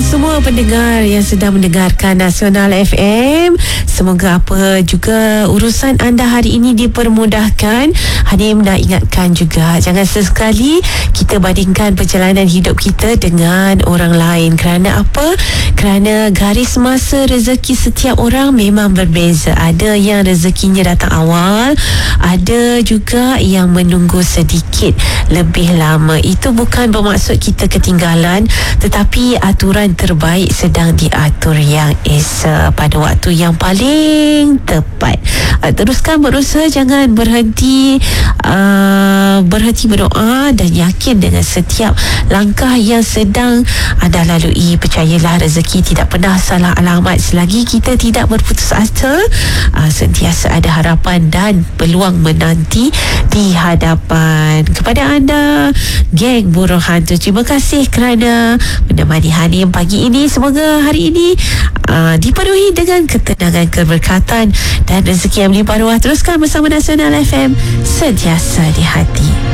semua pendengar yang sedang mendengarkan Nasional FM, semoga apa juga urusan anda hari ini dipermudahkan. Hanim nak ingatkan juga, jangan sesekali kita bandingkan perjalanan hidup kita dengan orang lain. Kerana apa? Kerana garis masa rezeki setiap orang memang berbeza. Ada yang rezekinya datang awal, ada juga yang menunggu sedikit lebih lama. Itu bukan bermaksud kita ketinggalan, tetapi aturan terbaik sedang diatur yang esa pada waktu yang paling tepat. Teruskan berusaha, jangan berhenti berdoa dan yakin dengan setiap langkah yang sedang anda lalui. Percayalah, rezeki tidak pernah salah alamat selagi kita tidak berputus asa. Sentiasa ada harapan dan peluang menanti di hadapan. Kepada anda, geng Burung Hantu, terima kasih kerana menemani Hanim pagi ini. Semoga hari ini dipenuhi dengan ketenangan, keberkatan dan rezeki yang melimpah ruah. Teruskan bersama Nasional FM, sentiasa di hati.